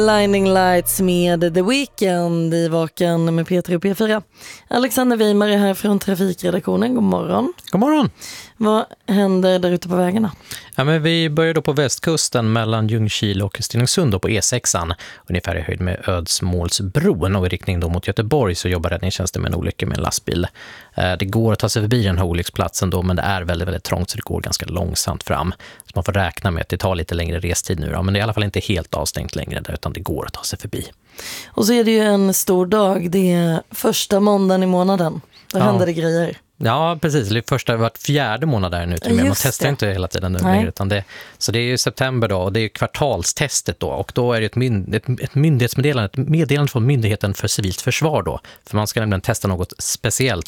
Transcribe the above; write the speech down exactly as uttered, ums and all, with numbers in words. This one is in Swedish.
Blinding Lights med The Weeknd i Vaken med P tre och P fyra. Alexander Weimer är här från trafikredaktionen. God morgon. God morgon. Vad händer där ute på vägarna? Ja, men vi börjar då på västkusten mellan Ljungskile och Stenungsund på E sexan. Ungefär i höjd med Ödsmålsbron och i riktning då mot Göteborg så jobbar räddningstjänsten med en olycka med en lastbil. Det går att ta sig förbi den här olycksplatsen då, men det är väldigt, väldigt trångt så det går ganska långsamt fram. Så man får räkna med att det tar lite längre restid nu då, men det är i alla fall inte helt avstängt längre där utan det går att ta sig förbi. Och så är det ju en stor dag, det är första måndagen i månaden. Då ja. händer det grejer. Ja, precis. Det är första vart fjärde månad där nu. Till man testar det. Inte hela tiden nu längre, utan det, så det är ju september då och det är kvartalstestet då och då är det ett, mynd, ett, ett myndighetsmeddelande, ett meddelande från Myndigheten för civilt försvar då. För man ska nämligen testa något speciellt